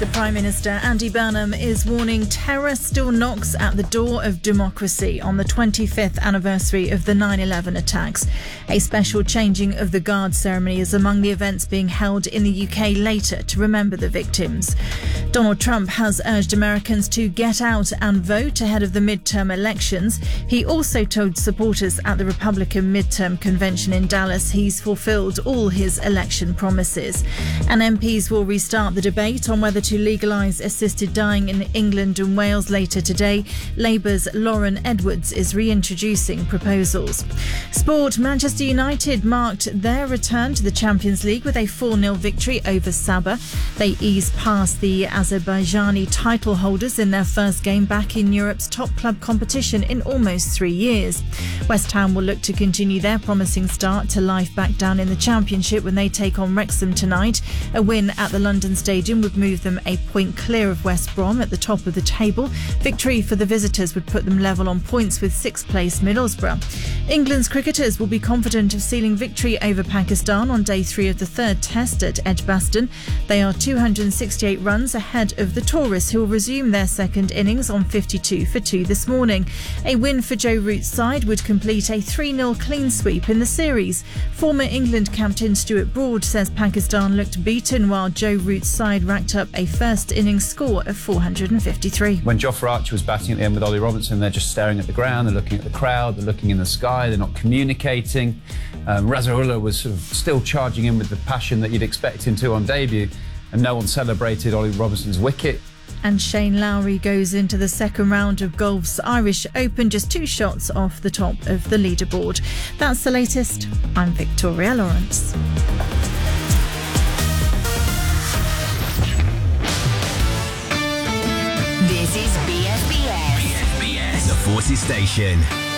The Prime Minister, Andy Burnham, is warning terror still knocks at the door of democracy on the 25th anniversary of the 9/11 attacks. A special changing of the guard ceremony is among the events being held in the UK later to remember the victims. Donald Trump has urged Americans to get out and vote ahead of the midterm elections. He also told supporters at the Republican midterm convention in Dallas he's fulfilled all his election promises. And MPs will restart the debate on whether to legalise assisted dying in England and Wales later today. Labour's Lauren Edwards is reintroducing proposals. Sport: Manchester United marked their return to the Champions League with a 4-0 victory over Sabah. They eased past the Azerbaijani title holders in their first game back in Europe's top club competition in almost 3 years. West Ham will look to continue their promising start to life back down in the Championship when they take on Wrexham tonight. A win at the London Stadium would move them a point clear of West Brom at the top of the table. Victory for the visitors would put them level on points with 6th place Middlesbrough. England's cricketers will be confident of sealing victory over Pakistan on day 3 of the third test at Edgbaston. They are 268 runs ahead of the Tourists, who will resume their second innings on 52 for 2 this morning. A win for Joe Root's side would complete a 3-0 clean sweep in the series. Former England captain Stuart Broad says Pakistan looked beaten while Joe Root's side racked up a first innings score of 453. When Jofra Archer was batting at the end with Ollie Robinson, they're just staring at the ground, they're looking at the crowd, they're looking in the sky, they're not communicating. Razzarullah was sort of still charging in with the passion that you'd expect him to on debut, and no one celebrated Ollie Robinson's wicket. And Shane Lowry goes into the second round of golf's Irish Open, just 2 shots off the top of the leaderboard. That's the latest. I'm Victoria Lawrence. This is BFBS. The Forces Station.